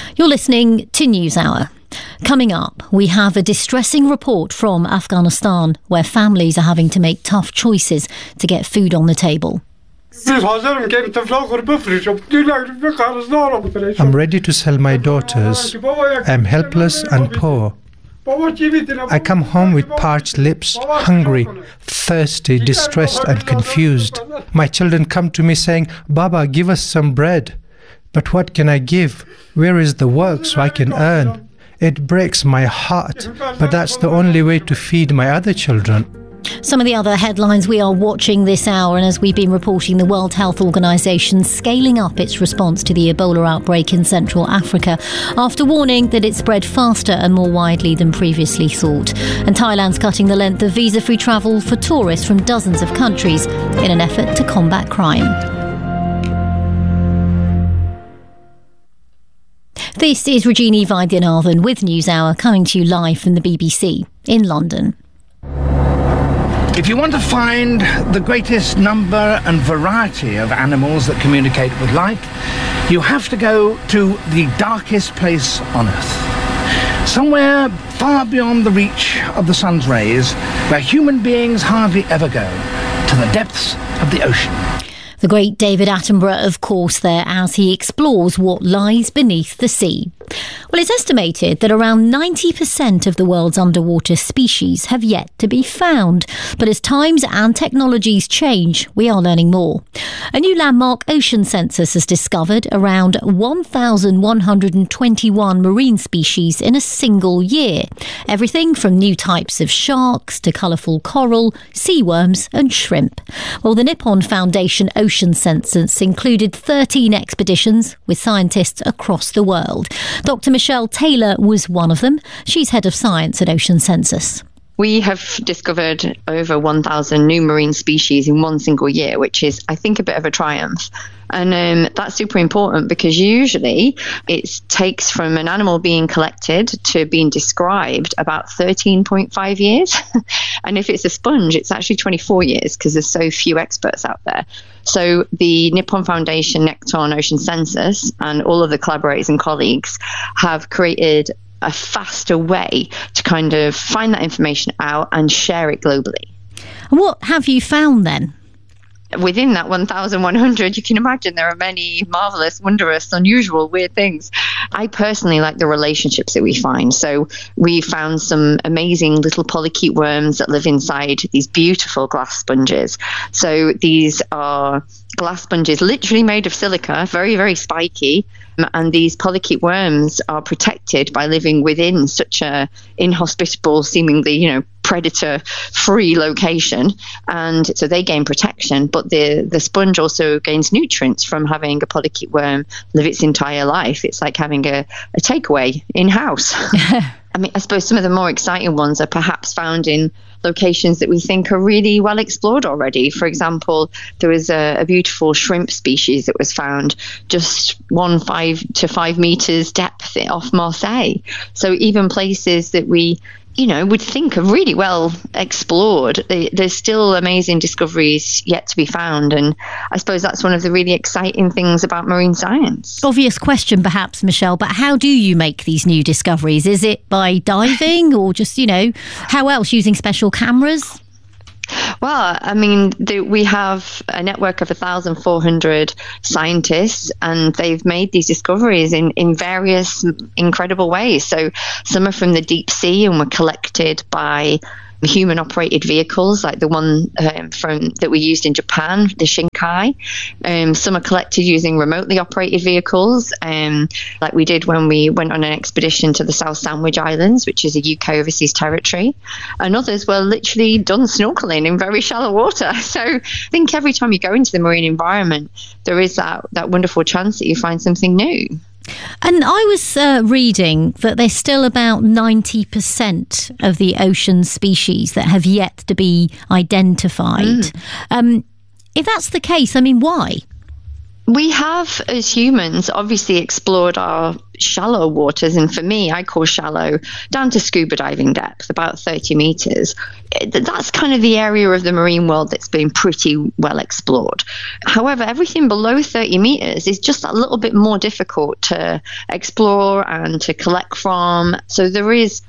You're listening to NewsHour. Coming up, we have a distressing report from Afghanistan where families are having to make tough choices to get food on the table. I'm ready to sell my daughters. I'm helpless and poor. I come home with parched lips, hungry, thirsty, distressed and confused. My children come to me saying, "Baba, give us some bread." But what can I give? Where is the work so I can earn? It breaks my heart, but that's the only way to feed my other children. Some of the other headlines we are watching this hour, and as we've been reporting, the World Health Organization scaling up its response to the Ebola outbreak in Central Africa after warning that it spread faster and more widely than previously thought. And Thailand's cutting the length of visa-free travel for tourists from dozens of countries in an effort to combat crime. This is Regina Vaidyanathan with NewsHour, coming to you live from the BBC in London. If you want to find the greatest number and variety of animals that communicate with light, you have to go to the darkest place on Earth. Somewhere far beyond the reach of the sun's rays, where human beings hardly ever go, to the depths of the ocean. The great David Attenborough, of course, there as he explores what lies beneath the sea. Well, it's estimated that around 90% of the world's underwater species have yet to be found. But as times and technologies change, we are learning more. A new landmark ocean census has discovered around 1,121 marine species in a single year. Everything from new types of sharks to colourful coral, sea worms and shrimp. Well, the Nippon Foundation Ocean Census included 13 expeditions with scientists across the world. Dr. Michelle Taylor was one of them. She's head of science at Ocean Census. We have discovered over 1,000 new marine species in one single year, which is, I think, a bit of a triumph. And that's super important because usually it takes from an animal being collected to being described about 13.5 years. And if it's a sponge, it's actually 24 years because there's so few experts out there. So the Nippon Foundation Nekton Ocean Census and all of the collaborators and colleagues have created a faster way to kind of find that information out and share it globally. And what have you found then? Within that 1,100, you can imagine there are many marvellous, wondrous, unusual, weird things. I personally like the relationships that we find. So we found some amazing little polychaete worms that live inside these beautiful glass sponges. So these are glass sponges literally made of silica, very, very spiky. And these polychaete worms are protected by living within such a inhospitable, seemingly, predator-free location. And so they gain protection, but the sponge also gains nutrients from having a polychaete worm live its entire life. It's like having a takeaway in-house. I suppose some of the more exciting ones are perhaps found in locations that we think are really well explored already. For example, there was a beautiful shrimp species that was found just 5 to 5 meters depth off Marseille. So even places that we would think are really well explored, there's still amazing discoveries yet to be found. And I suppose that's one of the really exciting things about marine science. Obvious question perhaps, Michelle, but how do you make these new discoveries? Is it by diving or just, how else, using special cameras? Well, we have a network of 1,400 scientists, and they've made these discoveries in various incredible ways. So some are from the deep sea and were collected by human-operated vehicles, like the one that we used in Japan, the Shinkai. Some are collected using remotely operated vehicles, like we did when we went on an expedition to the South Sandwich Islands, which is a UK overseas territory. And others were literally done snorkeling in very shallow water. So I think every time you go into the marine environment, there is that wonderful chance that you find something new. And I was reading that there's still about 90% of the ocean species that have yet to be identified. If that's the case, why? We have, as humans, obviously explored our shallow waters. And for me, I call shallow down to scuba diving depth, about 30 meters. That's kind of the area of the marine world that's been pretty well explored. However, everything below 30 meters is just a little bit more difficult to explore and to collect from. So there is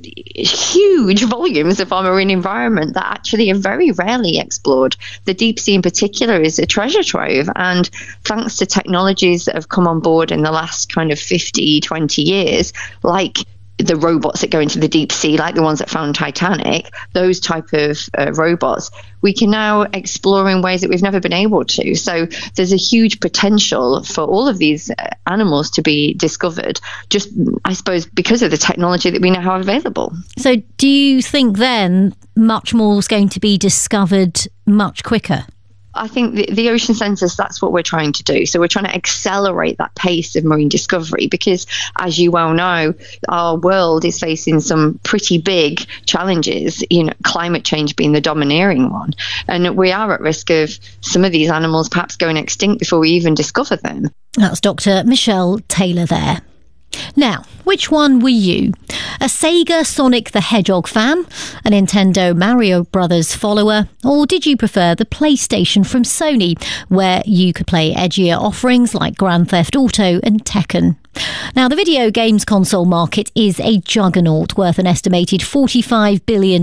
huge volumes of our marine environment that actually are very rarely explored. The deep sea in particular is a treasure trove, and thanks to technologies that have come on board in the last kind of 50, 20 years, like the robots that go into the deep sea, like the ones that found Titanic, those type of robots, we can now explore in ways that we've never been able to. So there's a huge potential for all of these animals to be discovered, just, I suppose, because of the technology that we now have available. So do you think then much more is going to be discovered much quicker? I think the ocean census, that's what we're trying to do. So we're trying to accelerate that pace of marine discovery because, as you well know, our world is facing some pretty big challenges, climate change being the domineering one. And we are at risk of some of these animals perhaps going extinct before we even discover them. That's Dr. Michelle Taylor there. Now, which one were you? A Sega Sonic the Hedgehog fan? A Nintendo Mario Brothers follower? Or did you prefer the PlayStation from Sony, where you could play edgier offerings like Grand Theft Auto and Tekken? Now, the video games console market is a juggernaut worth an estimated $45 billion in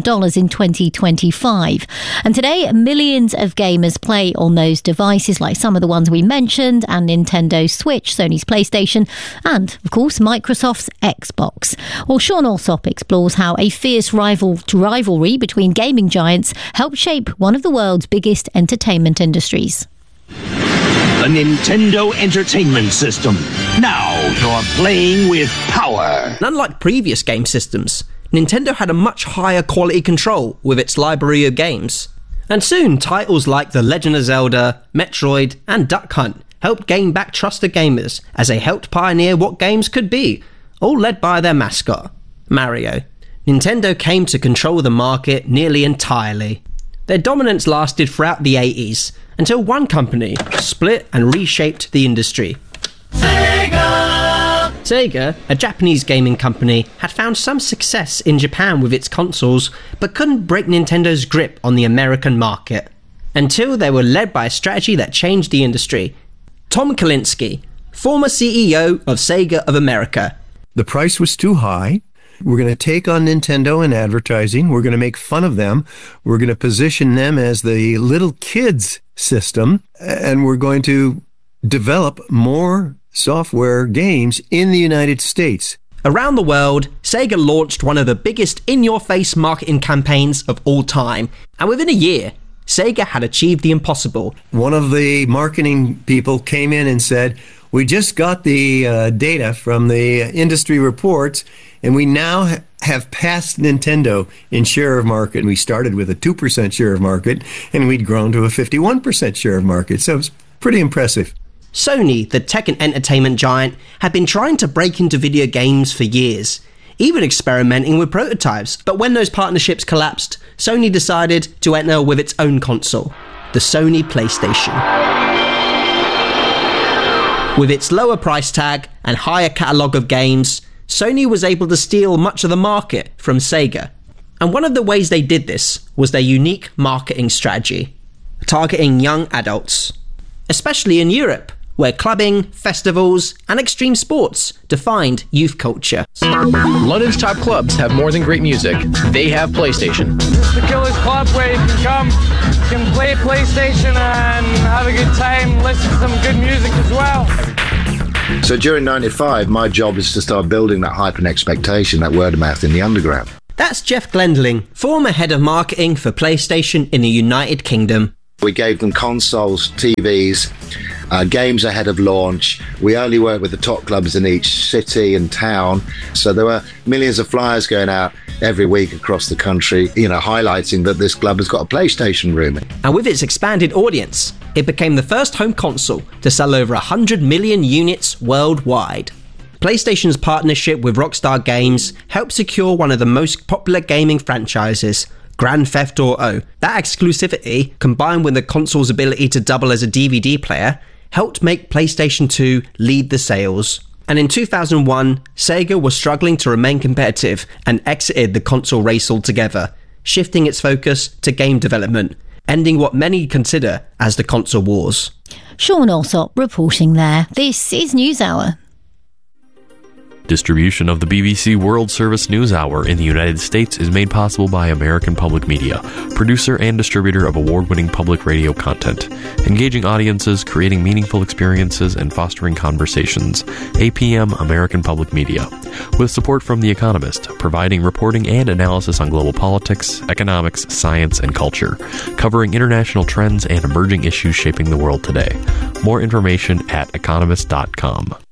2025. And today, millions of gamers play on those devices, like some of the ones we mentioned, and Nintendo Switch, Sony's PlayStation, and, of course, Microsoft's Xbox. Well, Sean Alsop explores how a fierce rivalry between gaming giants helped shape one of the world's biggest entertainment industries. The Nintendo Entertainment System. Now you're playing with power. And unlike previous game systems, Nintendo had a much higher quality control with its library of games. And soon, titles like The Legend of Zelda, Metroid, and Duck Hunt helped gain back trust of gamers as they helped pioneer what games could be, all led by their mascot, Mario. Nintendo came to control the market nearly entirely. Their dominance lasted throughout the 80s, until one company split and reshaped the industry. Sega, a Japanese gaming company, had found some success in Japan with its consoles, but couldn't break Nintendo's grip on the American market, until they were led by a strategy that changed the industry. Tom Kalinske, former CEO of Sega of America. The price was too high. We're going to take on Nintendo in advertising. We're going to make fun of them. We're going to position them as the little kids system, and we're going to develop more software games in the United States. Around the world, Sega launched one of the biggest in-your-face marketing campaigns of all time, and within a year, Sega had achieved the impossible. One of the marketing people came in and said, "We just got the data from the industry reports, and we now have passed Nintendo in share of market." We started with a 2% share of market, and we'd grown to a 51% share of market. So it's pretty impressive. Sony, the tech and entertainment giant, had been trying to break into video games for years, even experimenting with prototypes. But when those partnerships collapsed, Sony decided to enter with its own console, the Sony PlayStation. With its lower price tag and higher catalogue of games, Sony was able to steal much of the market from Sega. And one of the ways they did this was their unique marketing strategy, targeting young adults, especially in Europe, where clubbing, festivals, and extreme sports defined youth culture. London's top clubs have more than great music. They have PlayStation. The Killers Club, where you can come, you can play PlayStation and have a good time, listen to some good music as well. So during 95, my job is to start building that hype and expectation, that word of mouth in the underground. That's Jeff Glendling, former head of marketing for PlayStation in the United Kingdom. We gave them consoles, TVs, games ahead of launch. We only worked with the top clubs in each city and town. So there were millions of flyers going out every week across the country, highlighting that this club has got a PlayStation room. And with its expanded audience, it became the first home console to sell over 100 million units worldwide. PlayStation's partnership with Rockstar Games helped secure one of the most popular gaming franchises, Grand Theft Auto. That exclusivity, combined with the console's ability to double as a DVD player, helped make PlayStation 2 lead the sales. And in 2001, Sega was struggling to remain competitive and exited the console race altogether, shifting its focus to game development, ending what many consider as the console wars. Sean Alsop reporting there. This is NewsHour. Distribution of the BBC World Service News Hour in the United States is made possible by American Public Media, producer and distributor of award-winning public radio content, engaging audiences, creating meaningful experiences, and fostering conversations. APM American Public Media, with support from The Economist, providing reporting and analysis on global politics, economics, science, and culture, covering international trends and emerging issues shaping the world today. More information at economist.com.